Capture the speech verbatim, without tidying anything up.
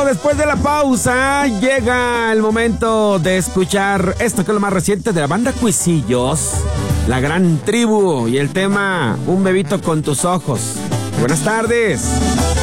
después de la pausa llega el momento de escuchar esto que es lo más reciente de la banda Cuisillos, La Gran Tribu, y el tema Un bebito con tus ojos. Buenas tardes.